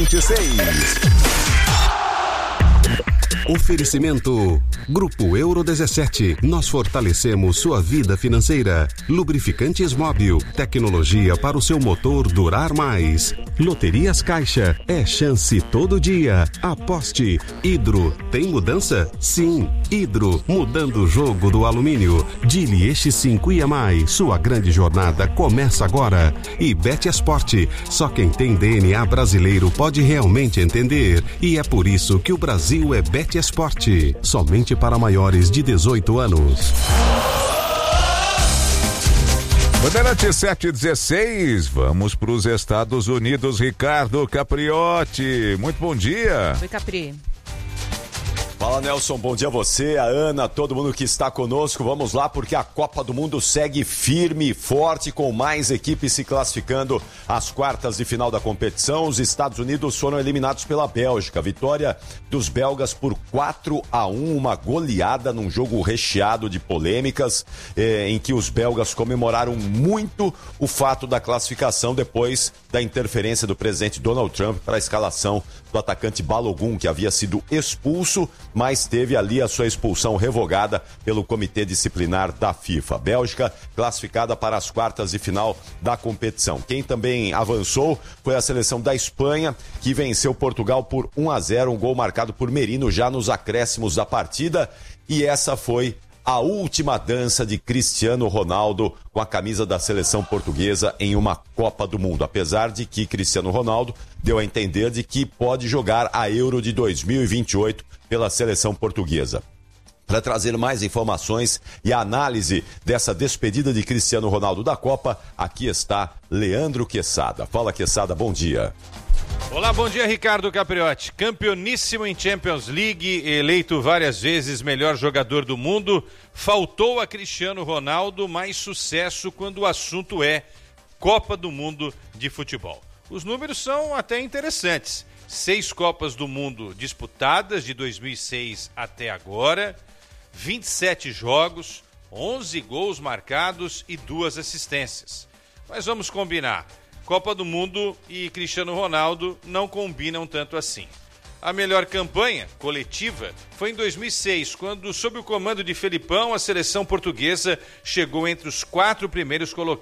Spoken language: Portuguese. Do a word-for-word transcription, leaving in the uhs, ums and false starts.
vinte e seis. Oferecimento Grupo Euro dezessete. Nós fortalecemos sua vida financeira. Lubrificantes Móbil. Tecnologia para o seu motor durar mais. Loterias Caixa. É chance todo dia. Aposte. Hidro. Tem mudança? Sim. Hidro. Mudando o jogo do alumínio. Dili X cinco I M I. Sua grande jornada começa agora. E Bet Esporte. Só quem tem D N A brasileiro pode realmente entender. E é por isso que o Brasil é Bet Esporte. Somente para maiores de dezoito anos. Bandeirante sete e dezesseis, vamos para os Estados Unidos. Ricardo Capriotti, muito bom dia. Oi, Capri. Fala, Nelson, bom dia a você, a Ana, todo mundo que está conosco. Vamos lá, porque a Copa do Mundo segue firme e forte, com mais equipes se classificando às quartas de final da competição. Os Estados Unidos foram eliminados pela Bélgica. Vitória dos belgas por quatro a um, uma goleada num jogo recheado de polêmicas, eh, em que os belgas comemoraram muito o fato da classificação depois da interferência do presidente Donald Trump para a escalação do atacante Balogun, que havia sido expulso, mas teve ali a sua expulsão revogada pelo Comitê Disciplinar da FIFA. Bélgica classificada para as quartas de final da competição. Quem também avançou foi a seleção da Espanha, que venceu Portugal por um a zero, um gol marcado por Merino já nos acréscimos da partida, e essa foi a última dança de Cristiano Ronaldo com a camisa da seleção portuguesa em uma Copa do Mundo, apesar de que Cristiano Ronaldo deu a entender de que pode jogar a Euro de dois mil e vinte e oito pela seleção portuguesa. Para trazer mais informações e a análise dessa despedida de Cristiano Ronaldo da Copa, aqui está Leandro Quesada. Fala, Quesada, bom dia. Olá, bom dia, Ricardo Capriotti. Campeoníssimo em Champions League, eleito várias vezes melhor jogador do mundo, faltou a Cristiano Ronaldo mais sucesso quando o assunto é Copa do Mundo de futebol. Os números são até interessantes. Seis Copas do Mundo disputadas de dois mil e seis até agora, vinte e sete jogos, onze gols marcados e duas assistências. Mas vamos combinar. Copa do Mundo e Cristiano Ronaldo não combinam tanto assim. A melhor campanha coletiva foi em dois mil e seis, quando, sob o comando de Felipão, a seleção portuguesa chegou entre os quatro primeiros colocados